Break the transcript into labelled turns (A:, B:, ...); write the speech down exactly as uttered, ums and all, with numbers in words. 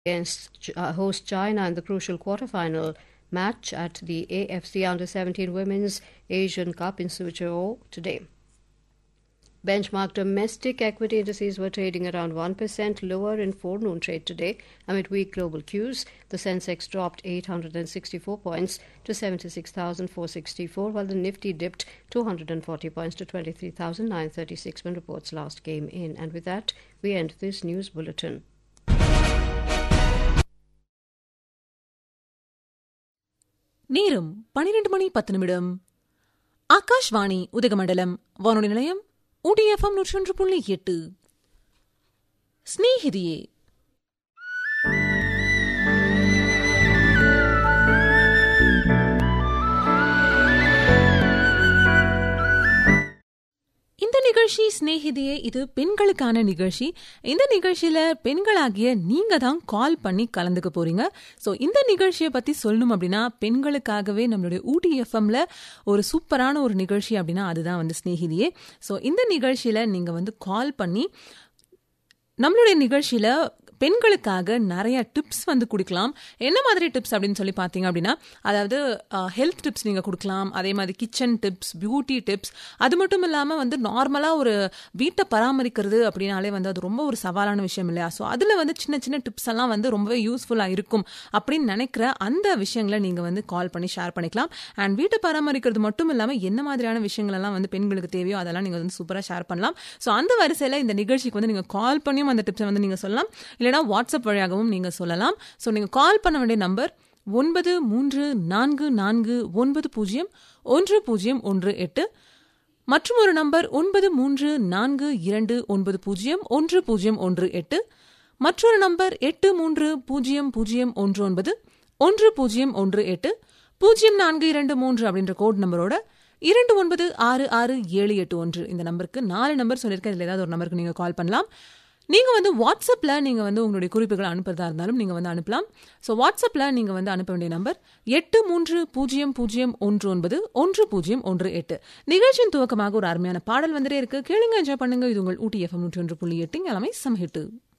A: against uh, host China in the crucial quarterfinal match at the A F C Under seventeen Women's Asian Cup in Suzhou today. Benchmark domestic equity indices were trading around one percent lower in forenoon trade today amid weak global cues. The Sensex dropped eight hundred sixty-four points to seventy-six thousand four hundred sixty-four, while the Nifty dipped two hundred forty points to twenty-three thousand nine hundred thirty-six when reports last came in. And with that, we end this news bulletin.
B: நேரம் பனிரெண்டு மணி பத்து நிமிடம். ஆகாஷ்வாணி உதகமண்டலம் வானொலி நிலையம் ஊட்டி FM நூற்றி ஒன்று புள்ளி எட்டு. ஸ்நேகிதியே இந்த நிகழ்ச்சி ஸ்நேகிதியே இது பெண்களுக்கான நிகழ்ச்சி. இந்த நிகழ்ச்சியில பெண்களாகிய நீங்க தான் கால் பண்ணி கலந்துக்க போறீங்க. ஸோ இந்த நிகழ்ச்சியை பத்தி சொல்லணும் அப்படின்னா பெண்களுக்காகவே நம்மளுடைய ஊட்டி எஃப்எம்ல ஒரு சூப்பரான ஒரு நிகழ்ச்சி அப்படின்னா அதுதான் வந்து ஸ்நேகிதியே. ஸோ இந்த நிகழ்ச்சியில நீங்க வந்து கால் பண்ணி நம்மளுடைய நிகழ்ச்சியில பெண்களுக்காக நிறைய டிப்ஸ் வந்து கொடுக்கலாம். என்ன மாதிரி டிப்ஸ் அப்படின்னு சொல்லி பார்த்தீங்க அப்படின்னா, அதாவது ஹெல்த் டிப்ஸ் நீங்கள் கொடுக்கலாம், அதே மாதிரி கிச்சன் டிப்ஸ், பியூட்டி டிப்ஸ். அது மட்டும் இல்லாமல் வந்து நார்மலாக ஒரு வீட்டை பராமரிக்கிறது அப்படின்னாலே வந்து அது ரொம்ப ஒரு சவாலான விஷயம் இல்லையா? ஸோ அதில் வந்து சின்ன சின்ன டிப்ஸ் எல்லாம் வந்து ரொம்பவே யூஸ்ஃபுல்லாக இருக்கும் அப்படின்னு நினைக்கிற அந்த விஷயங்களை நீங்கள் வந்து கால் பண்ணி ஷேர் பண்ணிக்கலாம். அண்ட் வீட்டை பராமரிக்கிறது மட்டும் இல்லாமல் என்ன மாதிரியான விஷயங்கள் எல்லாம் வந்து பெண்களுக்கு தேவையோ அதெல்லாம் நீங்கள் வந்து சூப்பராக ஷேர் பண்ணலாம். ஸோ அந்த வரிசையில் இந்த நிகழ்ச்சிக்கு வந்து நீங்கள் கால் பண்ணியும் அந்த டிப்ஸை வந்து நீங்கள் சொல்லலாம், வாட்ஸ்அப் வழியாகவும் நீங்க சொல்லலாம். ஸோ நீங்க கால் பண்ண வேண்டிய நம்பர் ஒன்பது மூன்று நான்கு நான்கு ஒன்பது பூஜ்ஜியம் ஒன்று பூஜ்ஜியம் ஒன்று எட்டு மற்றும் ஒரு நம்பர் ஒன்பது மூன்று நான்கு இரண்டு ஒன்பது பூஜ்ஜியம் ஒன்று பூஜ்ஜியம் ஒன்று எட்டு மற்றொரு நம்பர் எட்டு மூன்று பூஜ்ஜியம் பூஜ்ஜியம் ஒன்று ஒன்பது ஒன்று பூஜ்ஜியம் ஒன்று எட்டு பூஜ்ஜியம் நான்கு இரண்டு மூன்று அப்படின்ற கோட் நம்பரோட இரண்டு ஒன்பது ஆறு ஆறு ஏழு எட்டு ஒன்று. இந்த நம்பருக்கு நாலு நம்பர் சொல்லியிருக்கேன். இதில் ஏதாவது ஒரு நம்பருக்கு நீங்கள் கால் பண்ணலாம். நீங்கள் வந்து வாட்ஸ்அப்பில் நீங்கள் வந்து உங்களுடைய குறிப்புகளை அனுப்புறதா இருந்தாலும் நீங்கள் வந்து அனுப்பலாம். ஸோ வாட்ஸ்அப்பில் நீங்கள் வந்து அனுப்ப வேண்டிய நம்பர் எட்டு மூன்று பூஜ்ஜியம் பூஜ்ஜியம் ஒன்று ஒன்பது ஒன்று பூஜ்ஜியம் ஒன்று எட்டு. நிகழ்ச்சியின் துவக்கமாக ஒரு அருமையான பாடல் வந்துட்டே இருக்கு, கேளுங்க, என்ஜாய் பண்ணுங்க. இது உங்கள் ஊட்டி எஃப்எம் நூற்றி ஒன்று புள்ளி எட்டு எல்லாமே சமஹிட்டு.